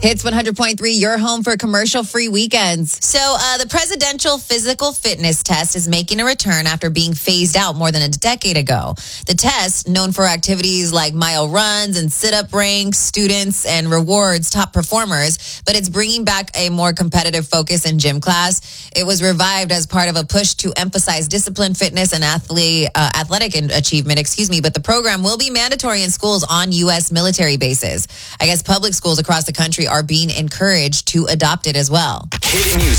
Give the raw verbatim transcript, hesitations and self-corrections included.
Hits one hundred point three, your home for commercial-free weekends. So uh, the presidential physical fitness test is making a return after being phased out more than a decade ago. The test, known for activities like mile runs and sit-up ranks, students and rewards top performers, but it's bringing back a more competitive focus in gym class. It was revived as part of a push to emphasize discipline, fitness, and athlete, uh, athletic achievement, excuse me, but the program will be mandatory in schools on U S military bases. I guess public schools across the country are being encouraged to adopt it as well.